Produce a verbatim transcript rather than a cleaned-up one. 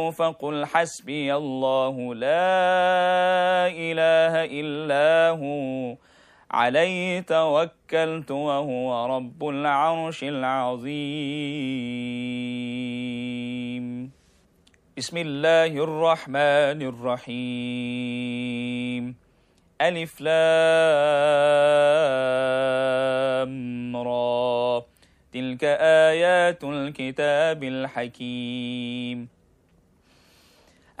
فقل حسبي الله لا إله إلا هو عليه توكلت وهو رب العرش العظيم. بسم الله الرحمن الرحيم. ألف لام را تلك آيات الكتاب الحكيم